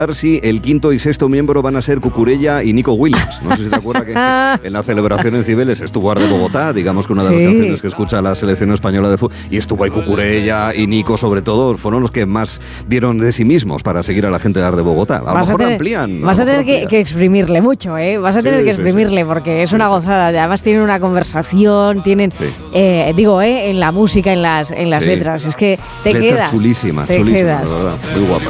si el quinto y sexto miembro van a ser Cucurella y Nico Williams. No sé si te acuerdas que en la celebración en Cibeles estuvo Arde Bogotá, digamos que una de las canciones que escucha la selección española de fútbol, y estuvo ahí Cucurella y Nico, sobre todo, fueron los que más dieron de sí mismos para seguir a la gente de Arde Bogotá. A lo mejor amplían. Vas a tener que exprimirle mucho, ¿eh? Vas a tener que exprimirle porque es una gozada. Además tienen una conversación, tienen, en la música, en las letras. Es que te quedas. Chulísimas, te quedas. De verdad, muy guapas.